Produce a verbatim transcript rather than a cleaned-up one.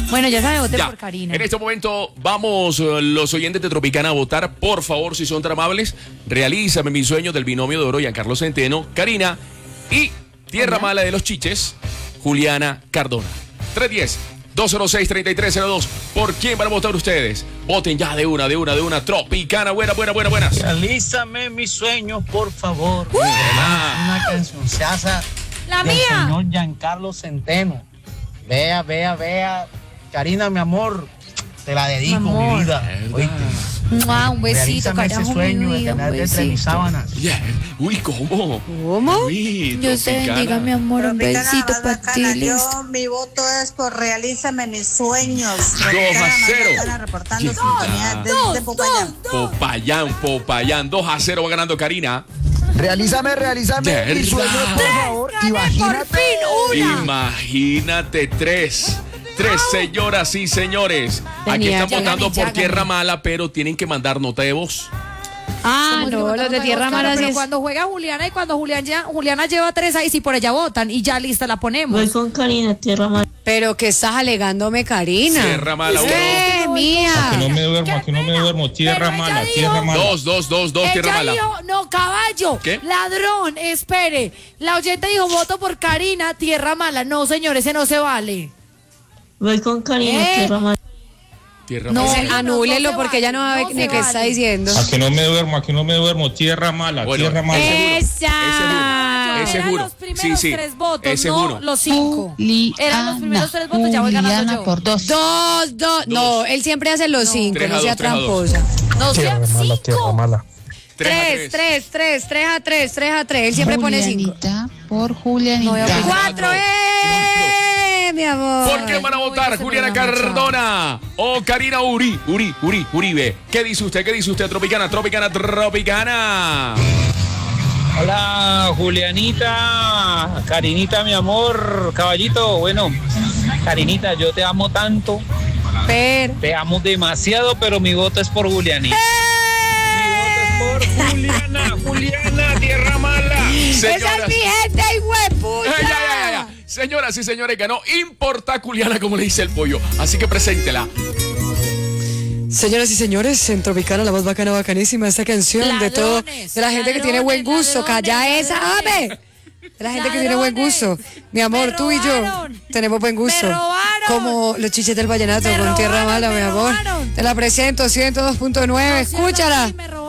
Bueno, ya sabe, voten Ya. por Karina. En este momento vamos uh, los oyentes de Tropicana a votar. Por favor, si son tan amables, realízame mi sueño del binomio de oro, Giancarlo Centeno, Karina y Tierra Hola. Mala de los Chiches, Juliana Cardona. tres diez, dos cero seis, treinta y tres cero dos. ¿Por quién van a votar ustedes? Voten ya de una, de una, de una. Tropicana, buena, buena, buena, buenas. Realízame mis sueños, por favor. Uh. Una cancionzaza La del mía. señor Giancarlo Centeno. Vea, vea, vea. Karina, mi amor, te la dedico, Mi amor. mi vida. ¿Oíste? Mua, un besito, Realízame ese carajo, mi sueño de vida, un tener entre mis besito. sábanas. Yeah. Uy, ¿cómo? ¿Cómo? Uy, Dios te Tropicana. bendiga, mi amor, un Tropicana, besito más para ti, bacana. listo. Yo, mi voto es por realízame mis sueños. Dos Tropicana, a más cero. bacana, reportando Yeah. sintonía desde Popayán. Popayán, Popayán. dos a cero va ganando Karina. Realízame, realízame ¿Verdad? mi sueño, por favor. Gané Imagínate. por fin una. Imagínate, tres. Tres, señoras y señores. Aquí Tenía, están ya votando gané, ya por Tierra gané. Mala, pero tienen que mandar nota de voz. Ah, no, los de Tierra Mala sí Pero es... cuando juega Juliana y cuando Julián ya, Juliana lleva tres ahí, sí por ella votan y ya lista la ponemos. Voy con Karina, Tierra Mala. Pero que estás alegándome, Karina. Tierra Mala, uno. Eh, mía. No me duermo, aquí no me duermo. Tierra Pero ella mala, dijo- tierra mala. Dos, dos, dos, dos, Tierra Ella Mala. dijo, no, caballo, ¿Qué? ladrón, espere. La oyente dijo, voto por Karina, Tierra Mala. No, señor, ese no se vale. Voy con Karina, ¿Eh? Tierra Mala. Tierra No, Mala. Ese, anúlelo no se porque ella no vale, sabe no ni se qué está vale. diciendo. Aquí no me duermo, aquí no me duermo. Tierra mala, Bueno, tierra mala. ese Esa. Ese Eran juro. los primeros Sí, sí. tres votos, Ese no juro. los cinco. Eran los primeros tres votos, ya voy ganando yo. por dos. Dos, dos. No, él siempre hace los cinco, Tres a no sea dos, tres a dos. tramposa. No sean cinco. mala. Tres a Tres, tres, tres, tres a tres, tres a tres. Él siempre pone cinco. Julianita, por Julianita. Cuatro, ¡eh! Mi amor. ¿Por qué van a votar ese Juliana programa, Cardona o Karina Uri, Uri, Uri, Uribe? ¿Qué dice usted? ¿Qué dice usted? Tropicana, Tropicana, Tropicana. Hola, Julianita. Karinita, mi amor. Caballito, bueno. Karinita, yo te amo tanto. Per. Te amo demasiado, pero mi voto es por Julianita. Mi voto es por Juliana. Juliana, Tierra Mala. Esa es mi gente, hijueputa. Eh, ya, ya, ya, ya. Señoras y señores, ganó Importa Juliana, como le dice el pollo. Así que preséntela. Señoras y señores, en Tropicana, la más bacana, bacanísima, esta canción de todo, Ladrones, de la gente que tiene buen ladrones, gusto, calla ladrones, esa, ladrones. ame. De la gente que tiene buen Ladrones. gusto. Mi amor, Me tú y yo robaron. tenemos buen gusto. Me robaron. Como los chiches del vallenato Me con Tierra robaron, Mala, me mi amor. robaron. Te la presento, ciento dos punto nueve, No, sí, ahora escúchala. sí me